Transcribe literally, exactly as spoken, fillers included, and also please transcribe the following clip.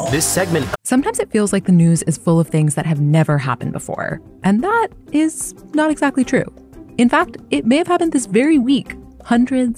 This segment. Sometimes it feels like the news is full of things that have never happened before. And that is not exactly true. In fact, it may have happened this very week, hundreds,